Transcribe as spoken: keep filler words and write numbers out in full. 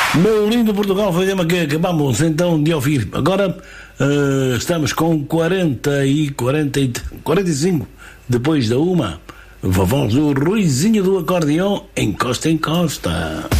Meu lindo Portugal, foi o tema que acabamos então de ouvir. Agora uh, estamos com quarenta e quarenta e quarenta e cinco depois da uma. Vovós do Ruizinho do Acordeão, encosta, encosta.